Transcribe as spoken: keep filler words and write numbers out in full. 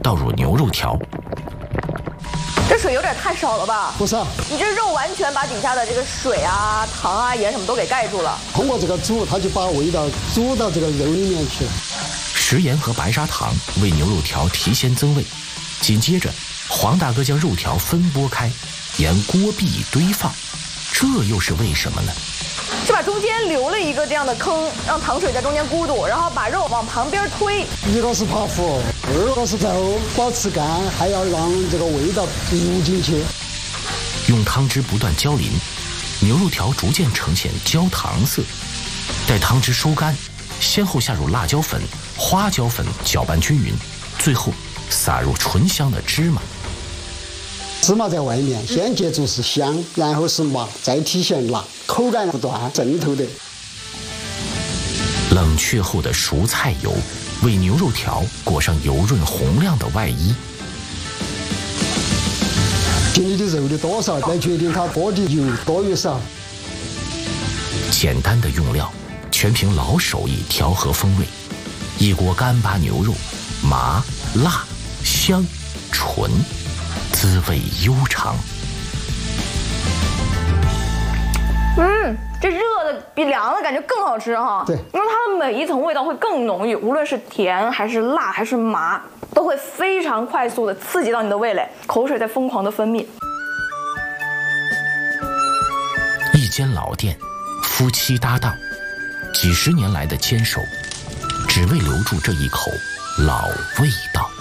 倒入牛肉条。 这水有点太少了吧？ 不是啊， 你这肉完全把底下的这个水啊、糖啊、盐什么都给盖住了。 通过这个煮，它就把味道煮到这个肉里面去了。 食盐和白砂糖为牛肉条提鲜增味。紧接着，黄大哥将肉条分拨开，沿锅壁堆放，这又是为什么呢？ 是把中间留了一个这样的坑，让糖水在中间咕嘟，然后把肉往旁边推。 一个是怕糊，二个是肉保持干，还要让这个味道入进去。 用汤汁不断浇淋，牛肉条逐渐呈现焦糖色。待汤汁收干，先后下入辣椒粉、花椒粉，搅拌均匀，最后撒入醇香的芝麻。 芝麻在外面，先接触是香，然后是麻，再体现辣，口感不断渗透的。 冷却后的熟菜油为牛肉条裹上油润红亮的外衣。 尽你的肉的多少来决定它锅的油多与少。 简单的用料，全凭老手艺调和风味。一锅干巴牛肉，麻、辣、香、醇，滋味悠长。 嗯，这热的比凉的感觉更好吃哈。 对， 因为它的每一层味道会更浓郁，无论是甜还是辣还是麻，都会非常快速的刺激到你的味蕾，口水在疯狂的分泌。 一间老店，夫妻搭档，几十年来的坚守，只为留住这一口老味道。